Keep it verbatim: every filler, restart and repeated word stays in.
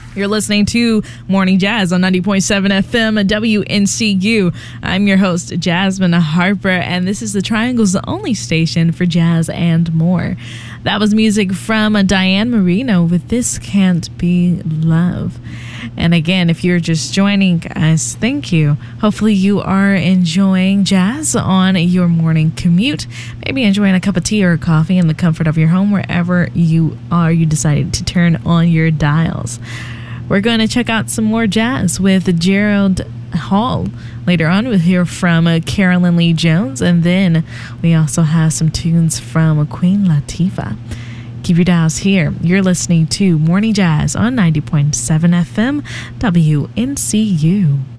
You're listening to Morning Jazz on ninety point seven F M W N C U. I'm your host, Jasmine Harper, and this is the Triangle's only station for jazz and more. That was music from Diane Marino with This Can't Be Love. And again, if you're just joining us, thank you. Hopefully you are enjoying jazz on your morning commute. Maybe enjoying a cup of tea or coffee in the comfort of your home, wherever you are, you decided to turn on your dials. We're going to check out some more jazz with Gerald Hall. Later on, we'll hear from uh, Carolyn Lee Jones, and then we also have some tunes from Queen Latifah. Keep your dials here. You're listening to Morning Jazz on ninety point seven F M W N C U.